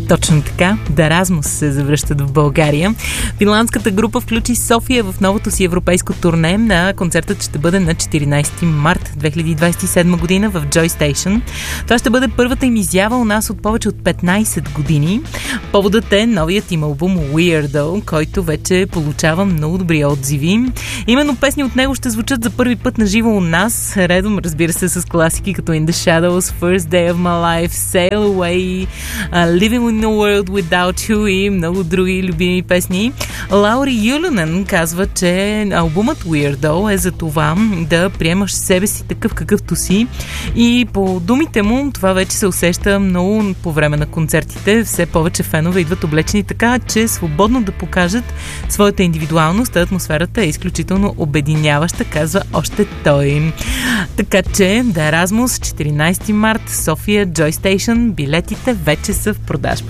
Точно така, Еразмус се завръщат в България. Финландската група включи София в новото си европейско турне. На концертът ще бъде на 14 март 2027 година в Joy Station. Това ще бъде първата им изява у нас от повече от 15 години. Поводът е новият им албум Weirdo, който вече получава много добри отзиви. Именно песни от него ще звучат за първи път на живо у нас. Редом, разбира се, с класики като In the Shadows, First Day of My Life, Sail Away, Living in a World Without You и много други любими песни. Лаури Юлюнен казва, че албумът Weirdo е за това да приемаш себе си такъв какъвто си, и по думите му това вече се усеща много по време на концертите. Все повече фенове идват облечени така, че свободно да покажат своята индивидуалност. Атмосферата е изключително обединяваща, казва още той. Така че Еразмус, 14 март, София, Joy Station, билетите вече са в продажба.